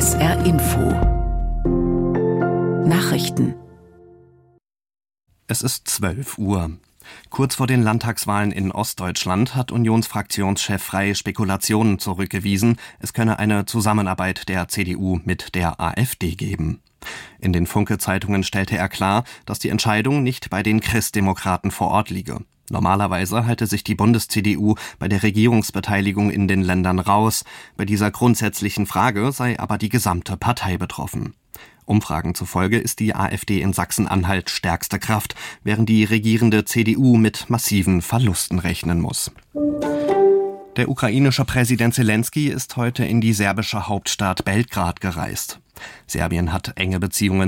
SR Info Nachrichten. Es ist 12 Uhr. Kurz vor den Landtagswahlen in Ostdeutschland hat Unionsfraktionschef Frey Spekulationen zurückgewiesen, es könne eine Zusammenarbeit der CDU mit der AfD geben. In den Funke-Zeitungen stellte er klar, dass die Entscheidung nicht bei den Christdemokraten vor Ort liege. Normalerweise halte sich die Bundes-CDU bei der Regierungsbeteiligung in den Ländern raus. Bei dieser grundsätzlichen Frage sei aber die gesamte Partei betroffen. Umfragen zufolge ist die AfD in Sachsen-Anhalt stärkste Kraft, während die regierende CDU mit massiven Verlusten rechnen muss. Der ukrainische Präsident Selenskyj ist heute in die serbische Hauptstadt Belgrad gereist. Serbien hat enge Beziehungen